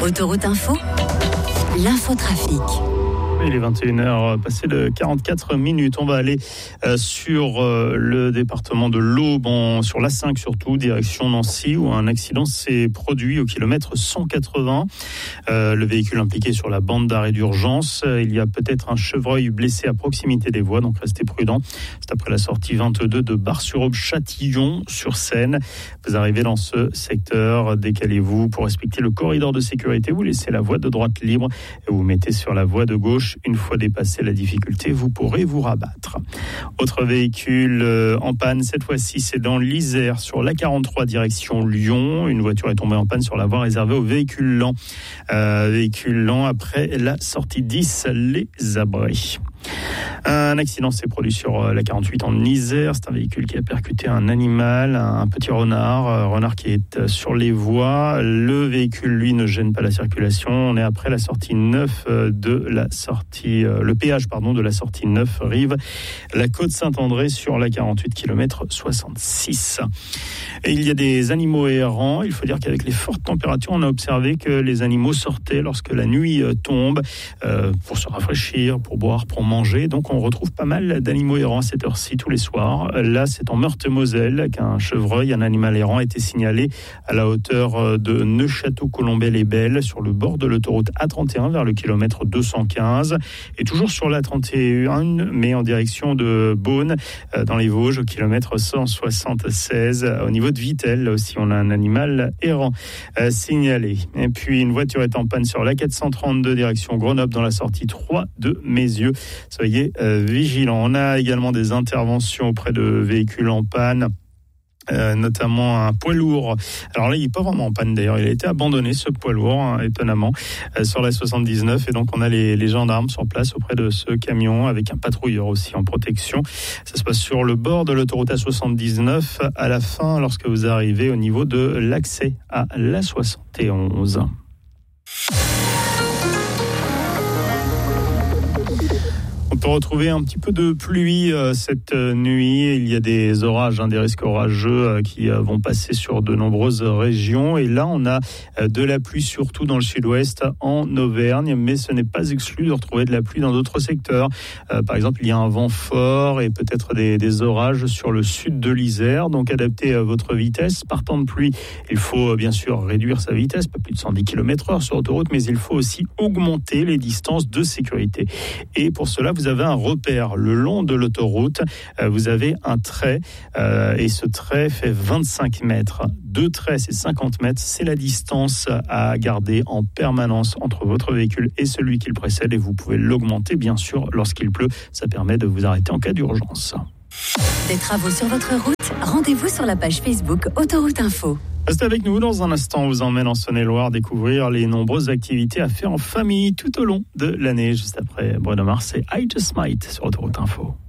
Autoroute Info, l'infotrafic. Il est 21h, passé de 44 minutes. On va aller sur le département de l'Aube, sur l'A5 surtout, direction Nancy, où un accident s'est produit au kilomètre 180. Le véhicule impliqué sur la bande d'arrêt d'urgence. Il y a peut-être un chevreuil blessé à proximité des voies, donc restez prudents. C'est après la sortie 22 de Bar-sur-Aube-Châtillon-sur-Seine. Vous arrivez dans ce secteur, décalez-vous pour respecter le corridor de sécurité. Vous laissez la voie de droite libre et vous mettez sur la voie de gauche. Une fois dépassé la difficulté, vous pourrez vous rabattre. Autre véhicule en panne, cette fois-ci c'est dans l'Isère, sur l'A43 direction Lyon. Une voiture est tombée en panne sur la voie réservée aux véhicules lents. Véhicules lents après la sortie 10, les abris. Un accident s'est produit sur la 48 en Isère. C'est un véhicule qui a percuté un animal, un petit renard qui est sur les voies. Le véhicule, lui, ne gêne pas la circulation. On est après la sortie 9 le péage de la sortie 9 Rive, la côte Saint-André sur la 48 km 66. Et il y a des animaux errants. Il faut dire qu'avec les fortes températures, on a observé que les animaux sortaient lorsque la nuit tombe pour se rafraîchir, pour boire, pour manger. Donc on retrouve pas mal d'animaux errants à cette heure-ci tous les soirs. Là, c'est en Meurthe-et-Moselle qu'un chevreuil, un animal errant, a été signalé à la hauteur de Neufchâteau-Colombey-les-Belles, sur le bord de l'autoroute A31 vers le kilomètre 215. Et toujours sur la 31, mais en direction de Beaune, dans les Vosges, au kilomètre 176. Au niveau de Vittel, là aussi, on a un animal errant signalé. Et puis, une voiture est en panne sur la 432, direction Grenoble, dans la sortie 3 de Mézieux. Soyez vigilants. On a également des interventions auprès de véhicules en panne. Notamment un poids lourd. Alors là, il n'est pas vraiment en panne d'ailleurs. Il a été abandonné, ce poids lourd, étonnamment, sur la 79. Et donc, on a les gendarmes sur place auprès de ce camion, avec un patrouilleur aussi en protection. Ça se passe sur le bord de l'autoroute A79, à la fin, lorsque vous arrivez au niveau de l'accès à la 71. On peut retrouver un petit peu de pluie cette nuit. Il y a des orages, des risques orageux qui vont passer sur de nombreuses régions. Et là, on a de la pluie surtout dans le sud-ouest, en Auvergne. Mais ce n'est pas exclu de retrouver de la pluie dans d'autres secteurs. Par exemple, il y a un vent fort et peut-être des orages sur le sud de l'Isère. Donc, adaptez votre vitesse. Par temps de pluie, il faut bien sûr réduire sa vitesse, pas plus de 110 km/h sur l'autoroute, mais il faut aussi augmenter les distances de sécurité. Et pour cela, vous avez un repère le long de l'autoroute. Vous avez un trait et ce trait fait 25 mètres. 2 traits, c'est 50 mètres. C'est la distance à garder en permanence entre votre véhicule et celui qui le précède. Et vous pouvez l'augmenter, bien sûr, lorsqu'il pleut. Ça permet de vous arrêter en cas d'urgence. Des travaux sur votre route? Rendez-vous sur la page Facebook Autoroute Info. Restez avec nous, dans un instant, on vous emmène en Saône-et-Loire découvrir les nombreuses activités à faire en famille tout au long de l'année. Juste après Bruno Mars et I Just Might sur Autoroute Info.